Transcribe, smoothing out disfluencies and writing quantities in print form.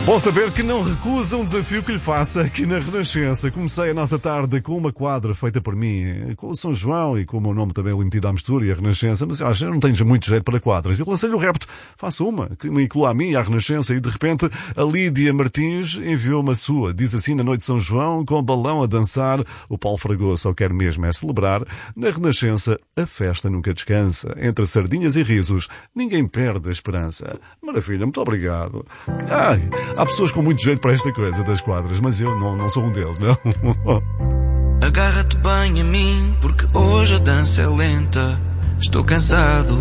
Bom saber que não recusa um desafio que lhe faça aqui na Renascença. Comecei a nossa tarde com uma quadra feita por mim, com o São João e com o meu nome também limitido à mistura e a Renascença, mas eu acho que eu não tenho muito jeito para quadras. E lancei-lhe o repto, faça uma, que me inclua a mim e à Renascença, e de repente a Lídia Martins enviou-me a sua. Diz assim: na noite de São João, com balão a dançar, o Paulo Fragoso só quer mesmo é celebrar. Na Renascença, a festa nunca descansa. Entre sardinhas e risos, ninguém perde a esperança. Maravilha, muito obrigado. Ai, há pessoas com muito jeito para esta coisa das quadras, mas eu não sou um deles, não. Agarra-te bem a mim, porque hoje a dança é lenta. Estou cansado